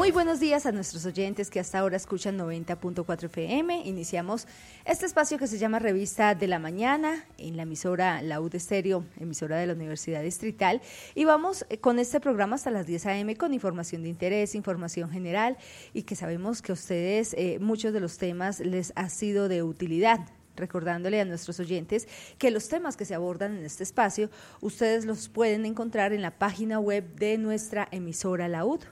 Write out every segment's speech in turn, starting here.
Muy buenos días a nuestros oyentes que hasta ahora escuchan 90.4 FM. Iniciamos este espacio que se llama Revista de la Mañana en la emisora La UD Estéreo, emisora de la Universidad Distrital. Y vamos con este programa hasta las 10 a.m. con información de interés, información general y que sabemos que a ustedes muchos de los temas les ha sido de utilidad. Recordándole a nuestros oyentes que los temas que se abordan en este espacio, ustedes los pueden encontrar en la página web de nuestra emisora La UD.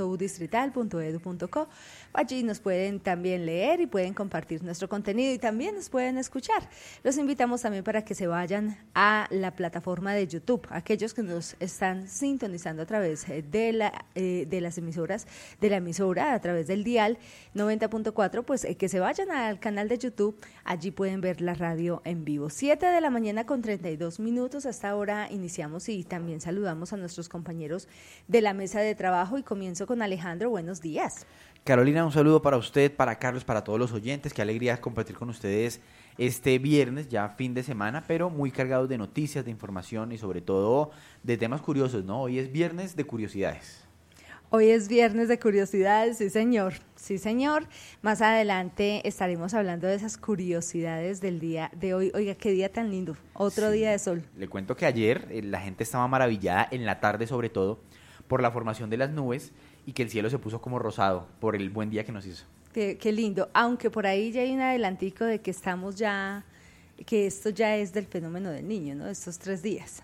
.udistrital.edu.co. Allí nos pueden también leer y pueden compartir nuestro contenido y también nos pueden escuchar. Los invitamos también para que se vayan a la plataforma de YouTube, aquellos que nos están sintonizando a través de las emisoras, de la emisora, a través del dial 90.4, pues que se vayan al canal de YouTube, allí pueden ver la radio en vivo. 7 de la mañana con 32 minutos, hasta ahora iniciamos y también saludamos a nuestros compañeros de la mesa de trabajo y comienzo con Alejandro. Buenos días. Carolina, un saludo para usted, para Carlos, para todos los oyentes. Qué alegría compartir con ustedes este viernes, ya fin de semana, pero muy cargados de noticias, de información y sobre todo de temas curiosos, ¿no? Hoy es viernes de curiosidades. Hoy es viernes de curiosidades, sí señor, sí señor. Más adelante estaremos hablando de esas curiosidades del día de hoy. Oiga, qué día tan lindo, otro día de sol. Le cuento que ayer la gente estaba maravillada, en la tarde sobre todo, por la formación de las nubes y que el cielo se puso como rosado por el buen día que nos hizo. Qué lindo, aunque por ahí ya hay un adelantico de que estamos ya, que esto ya es del fenómeno del niño, ¿no? Estos 3 días.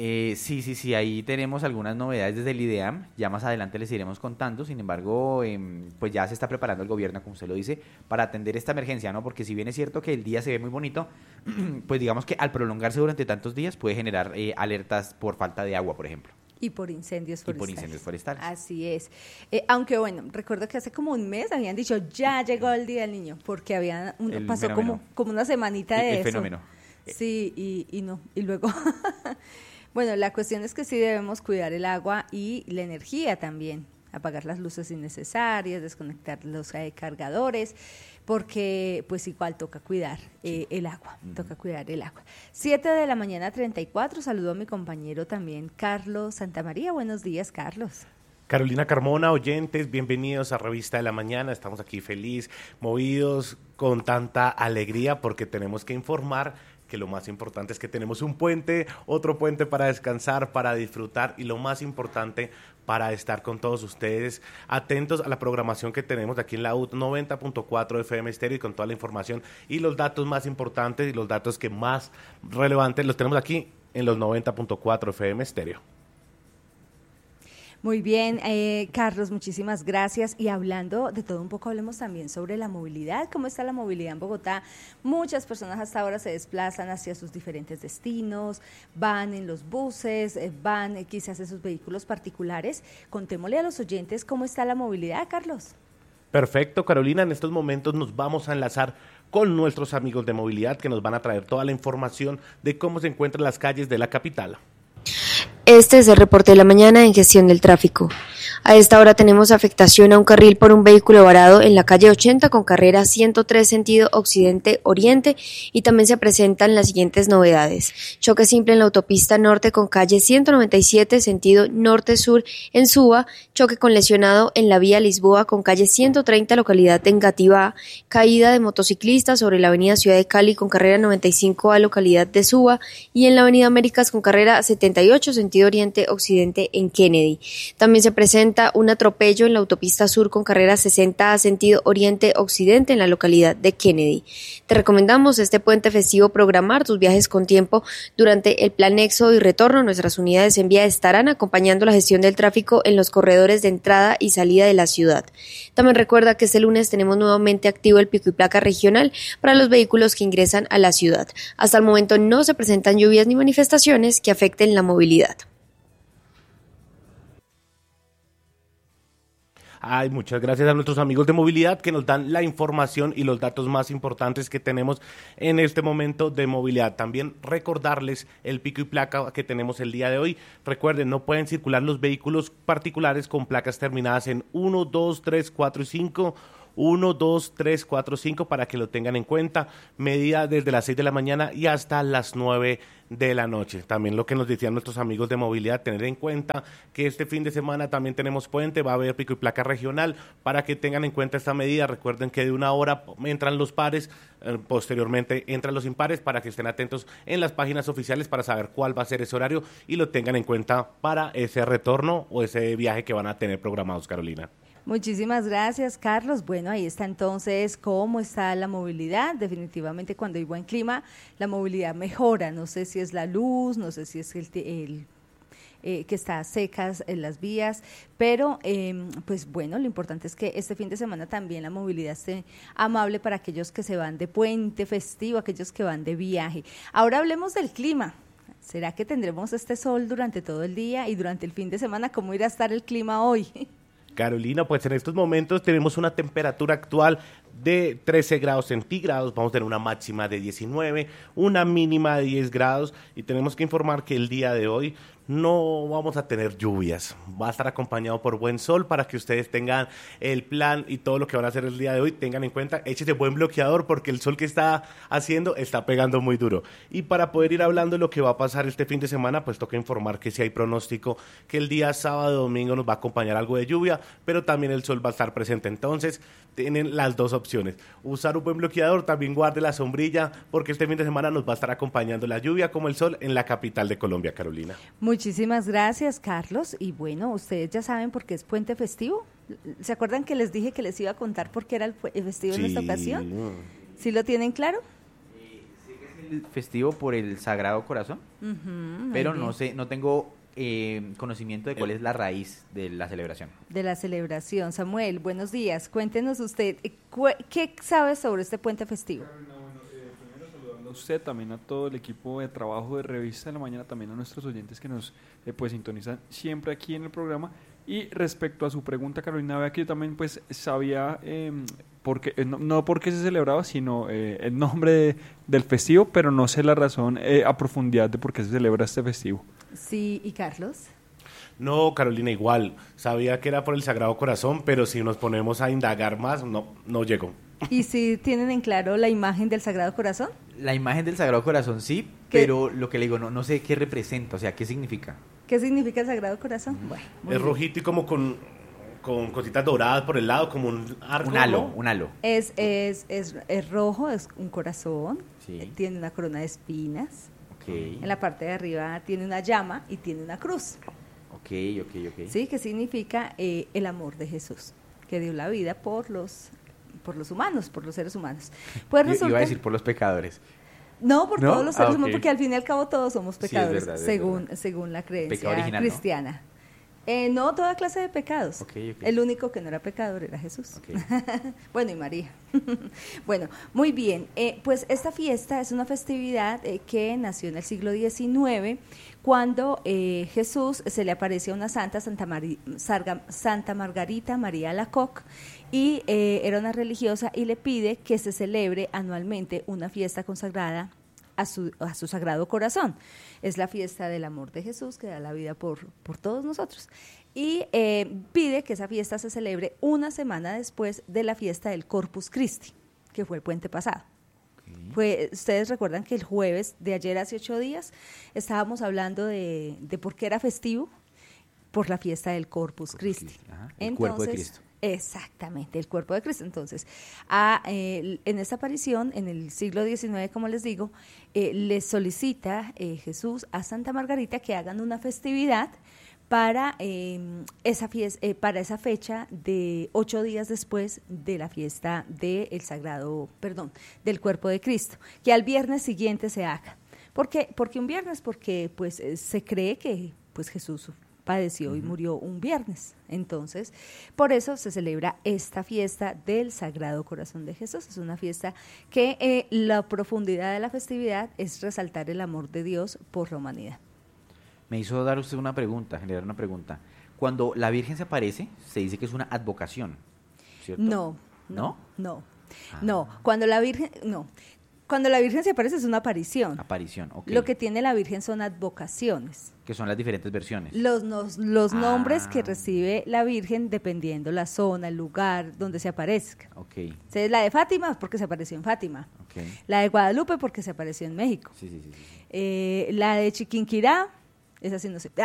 Sí, ahí tenemos algunas novedades desde el IDEAM, ya más adelante les iremos contando, sin embargo, pues ya se está preparando el gobierno, como usted lo dice, para atender esta emergencia, ¿no? Porque si bien es cierto que el día se ve muy bonito, pues digamos que al prolongarse durante tantos días puede generar alertas por falta de agua, por ejemplo. Y por incendios forestales. Así es. Aunque bueno, recuerdo que hace como un mes habían dicho, ya llegó el Día del Niño, porque pasó como una semanita de eso. El fenómeno. Sí, y no, y luego... Bueno, la cuestión es que sí debemos cuidar el agua y la energía también, apagar las luces innecesarias, desconectar los cargadores, porque pues igual toca cuidar el agua, toca cuidar el agua. 7 de la mañana 34, saludo a mi compañero también, Carlos Santamaría. Buenos días, Carlos. Carolina Carmona, oyentes, bienvenidos a Revista de la Mañana. Estamos aquí feliz, movidos, con tanta alegría, porque tenemos que informar que lo más importante es que tenemos un puente, otro puente para descansar, para disfrutar y lo más importante para estar con todos ustedes, atentos a la programación que tenemos aquí en la UD 90.4 FM Estéreo y con toda la información y los datos más importantes y los datos que más relevantes los tenemos aquí en los 90.4 FM Estéreo. Muy bien, Carlos, muchísimas gracias. Y hablando de todo un poco, hablemos también sobre la movilidad. ¿Cómo está la movilidad en Bogotá? Muchas personas hasta ahora se desplazan hacia sus diferentes destinos, van en los buses, van quizás en sus vehículos particulares. Contémosle a los oyentes cómo está la movilidad, Carlos. Perfecto, Carolina. En estos momentos nos vamos a enlazar con nuestros amigos de movilidad que nos van a traer toda la información de cómo se encuentran las calles de la capital. Este es el reporte de la mañana en gestión del tráfico. A esta hora tenemos afectación a un carril por un vehículo varado en la calle 80 con carrera 103 sentido occidente-oriente y también se presentan las siguientes novedades. Choque simple en la autopista norte con calle 197 sentido norte-sur en Suba, choque con lesionado en la vía Lisboa con calle 130 localidad de Engativá, caída de motociclistas sobre la avenida Ciudad de Cali con carrera 95A localidad de Suba y en la avenida Américas con carrera 78 sentido oriente-occidente en Kennedy. También se presenta un atropello en la autopista sur con carrera 60 a sentido oriente-occidente en la localidad de Kennedy. Te recomendamos este puente festivo programar tus viajes con tiempo durante el plan éxodo y retorno. Nuestras unidades en vía estarán acompañando la gestión del tráfico en los corredores de entrada y salida de la ciudad. También recuerda que este lunes tenemos nuevamente activo el pico y placa regional para los vehículos que ingresan a la ciudad. Hasta el momento no se presentan lluvias ni manifestaciones que afecten la movilidad. Ay, muchas gracias a nuestros amigos de movilidad que nos dan la información y los datos más importantes que tenemos en este momento de movilidad. También recordarles el pico y placa que tenemos el día de hoy. Recuerden, no pueden circular los vehículos particulares con placas terminadas en 1, 2, 3, 4 y 5 1, 2, 3, 4, 5 para que lo tengan en cuenta. Medida desde las 6 de la mañana y hasta las 9 de la noche. También lo que nos decían nuestros amigos de movilidad, tener en cuenta que este fin de semana también tenemos puente, va a haber pico y placa regional, para que tengan en cuenta esta medida. Recuerden que de 1 hora entran los pares, posteriormente entran los impares, para que estén atentos en las páginas oficiales para saber cuál va a ser ese horario y lo tengan en cuenta para ese retorno o ese viaje que van a tener programados, Carolina. Muchísimas gracias, Carlos. Bueno, ahí está entonces cómo está la movilidad. Definitivamente cuando hay buen clima, la movilidad mejora. No sé si es la luz, no sé si es que está secas en las vías, pero pues bueno, lo importante es que este fin de semana también la movilidad esté amable para aquellos que se van de puente festivo, aquellos que van de viaje. Ahora hablemos del clima. ¿Será que tendremos este sol durante todo el día y durante el fin de semana? ¿Cómo irá a estar el clima hoy? Carolina, pues en estos momentos tenemos una temperatura actual de 13 grados centígrados, vamos a tener una máxima de 19, una mínima de 10 grados y tenemos que informar que el día de hoy no vamos a tener lluvias, va a estar acompañado por buen sol para que ustedes tengan el plan y todo lo que van a hacer el día de hoy, tengan en cuenta, échese buen bloqueador porque el sol que está haciendo está pegando muy duro. Y para poder ir hablando de lo que va a pasar este fin de semana, pues toca informar que si hay pronóstico que el día sábado y domingo nos va a acompañar algo de lluvia, pero también el sol va a estar presente, entonces tienen las dos opciones, usar un buen bloqueador, también guarde la sombrilla porque este fin de semana nos va a estar acompañando la lluvia como el sol en la capital de Colombia, Carolina. Muchísimas gracias, Carlos. Y bueno, ustedes ya saben por qué es puente festivo. ¿Se acuerdan que les dije que les iba a contar por qué era el festivo en esta ocasión? ¿Sí lo tienen claro? Sé que es el festivo por el Sagrado Corazón, pero no sé, no tengo conocimiento de cuál es la raíz de la celebración. De la celebración. Samuel, buenos días. Cuéntenos usted, ¿qué sabe sobre este puente festivo? Primero saludando a usted, también a todo el equipo de trabajo de Revista de la Mañana, también a nuestros oyentes que nos pues sintonizan siempre aquí en el programa. Y respecto a su pregunta, Carolina, vea que yo también pues sabía porque, no por qué se celebraba, sino el nombre del festivo, pero no sé la razón a profundidad de por qué se celebra este festivo. Sí, ¿y Carlos? No, Carolina, igual. Sabía que era por el Sagrado Corazón, pero si nos ponemos a indagar más, no llegó. ¿Y si tienen en claro la imagen del Sagrado Corazón? La imagen del Sagrado Corazón sí, pero lo que le digo, no sé qué representa, o sea, ¿qué significa? ¿Qué significa el Sagrado Corazón? Bueno, es rojito y como con cositas doradas por el lado, como un arco. Un halo. Es rojo, es un corazón, sí. Tiene una corona de espinas. Okay. En la parte de arriba tiene una llama y tiene una cruz. Ok. Sí, que significa el amor de Jesús, que dio la vida por los humanos, por los seres humanos. Pues resulta, iba a decir por los pecadores. No, por todos los seres humanos, porque al fin y al cabo todos somos pecadores, sí, es verdad. según la creencia original, cristiana. No, toda clase de pecados. Okay. El único que no era pecador era Jesús. Okay. Bueno, y María. Bueno, muy bien. Pues esta fiesta es una festividad que nació en el siglo XIX, cuando Jesús se le aparece a una santa, Santa Margarita María Alacoque, y era una religiosa y le pide que se celebre anualmente una fiesta consagrada a su Sagrado Corazón. Es la fiesta del amor de Jesús que da la vida por todos nosotros. Y pide que esa fiesta se celebre una semana después de la fiesta del Corpus Christi, que fue el puente pasado. Ustedes recuerdan que el jueves de ayer, hace 8 días, estábamos hablando de por qué era festivo, por la fiesta del Corpus Christi. El cuerpo de Cristo. Exactamente, el cuerpo de Cristo. Entonces, en esta aparición, en el siglo XIX, como les digo, le solicita Jesús a Santa Margarita que hagan una festividad para esa fecha de 8 días después de la fiesta del del cuerpo de Cristo, que al viernes siguiente se haga. ¿Por qué un viernes? Porque pues se cree que pues Jesús padeció y murió un viernes. Entonces, por eso se celebra esta fiesta del Sagrado Corazón de Jesús. Es una fiesta que la profundidad de la festividad es resaltar el amor de Dios por la humanidad. Me hizo dar usted generar una pregunta. Cuando la Virgen se aparece, se dice que es una advocación, ¿cierto? No. Cuando la Virgen, Cuando la Virgen se aparece es una aparición. Aparición, ok. Lo que tiene la Virgen son advocaciones. Que son las diferentes versiones. Los nombres que recibe la Virgen dependiendo la zona, el lugar donde se aparezca. Ok. Entonces, la de Fátima porque se apareció en Fátima. Okay. La de Guadalupe porque se apareció en México. Sí. La de Chiquinquirá, esa sí no sé.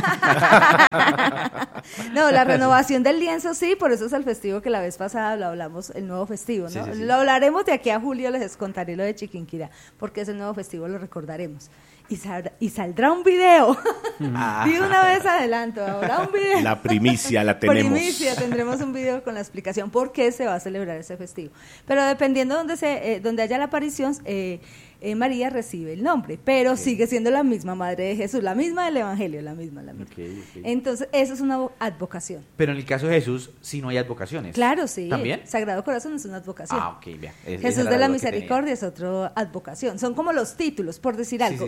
No, la renovación del lienzo sí, por eso es el festivo que la vez pasada lo hablamos, el nuevo festivo, ¿no? Sí. Lo hablaremos de aquí a julio, les contaré lo de Chiquinquirá, porque es el nuevo festivo, lo recordaremos. Y saldrá un video. De una vez adelanto, habrá un video. La primicia la tenemos. Tendremos un video con la explicación por qué se va a celebrar ese festivo. Pero dependiendo donde haya la aparición, María recibe el nombre, pero sigue siendo la misma Madre de Jesús, la misma del Evangelio, la misma. Okay. Entonces, eso es una advocación. Pero en el caso de Jesús, sí no hay advocaciones. Claro, sí. ¿También? Sagrado Corazón es una advocación. Ok, bien. Jesús de la Misericordia es otra advocación. Son como los títulos, por decir algo.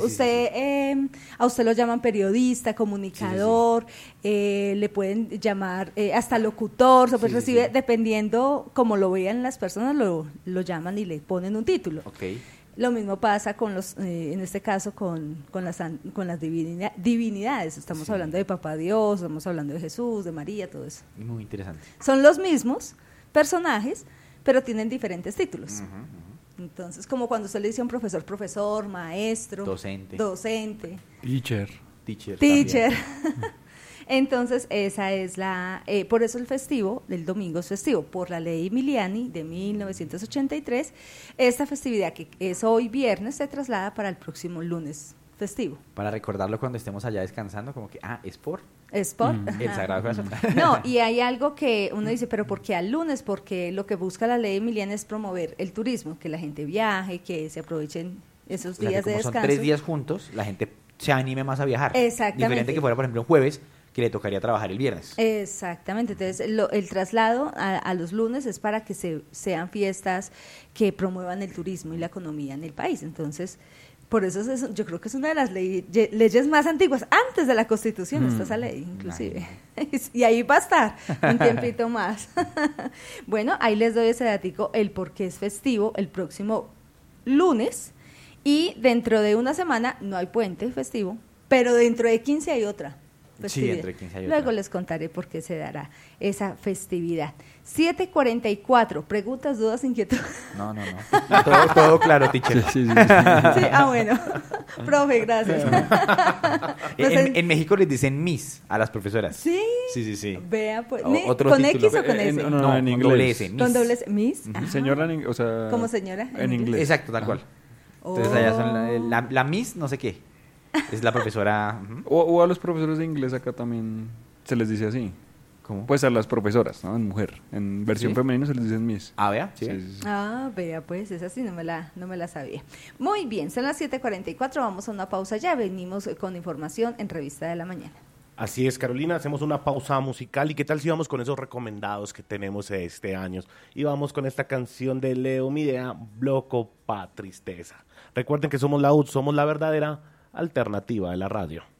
A usted lo llaman periodista, comunicador, le pueden llamar hasta locutor, se puede recibir, dependiendo como lo vean las personas, lo llaman y le ponen un título. Okay. Lo mismo pasa con en este caso con las divinidades. Estamos hablando de Papá Dios, estamos hablando de Jesús, de María, todo eso. Muy interesante. Son los mismos personajes, pero tienen diferentes títulos. Entonces, como cuando usted le dice a un profesor, maestro, docente, teacher. Entonces, esa es por eso el festivo del domingo es festivo, por la ley Miliani de 1983, esta festividad que es hoy viernes se traslada para el próximo lunes festivo. Para recordarlo cuando estemos allá descansando, como que, es por el Sagrado Corazón. No, y hay algo que uno dice, pero ¿por qué al lunes? Porque lo que busca la ley Miliani es promover el turismo, que la gente viaje, que se aprovechen esos días de descanso. Son 3 días juntos, la gente se anime más a viajar. Exactamente. Diferente que fuera, por ejemplo, un jueves, que le tocaría trabajar el viernes. Exactamente, entonces el traslado a los lunes es para que sean fiestas que promuevan el turismo y la economía en el país. Entonces, por eso yo creo que es una de las leyes más antiguas, antes de la Constitución está esa ley, inclusive. Y ahí va a estar un tiempito más. Bueno, ahí les doy ese datico, el por qué es festivo el próximo lunes, y dentro de una semana no hay puente festivo, pero dentro de 15 hay otra. Sí, entre 15 y Luego les contaré por qué se dará esa festividad. 7:44, preguntas, dudas, inquietudes. No. Todo claro, teacher. Sí. Bueno. Profe, gracias. En México les dicen Miss a las profesoras. Sí. Sí. Vea, pues. ¿Con X o con S? No, en inglés. Doble S, Miss. ¿Con doble S? Miss. Señora, o sea... ¿Como señora? En inglés. Exacto, tal cual. Entonces allá son la Miss, no sé qué. Es la profesora. O a los profesores de inglés acá también se les dice así. ¿Cómo? Pues a las profesoras, ¿no? En mujer. En versión femenina se les dice Miss. Vea. Sí. Vea, pues esa sí no me la sabía. Muy bien, son las 7:44, vamos a una pausa ya. Venimos con información en Revista de la Mañana. Así es, Carolina, hacemos una pausa musical. ¿Y qué tal si vamos con esos recomendados que tenemos este año? Y vamos con esta canción de Leo Midea, Bloco pa' Tristeza. Recuerden que somos la UD, somos la verdadera alternativa de la radio.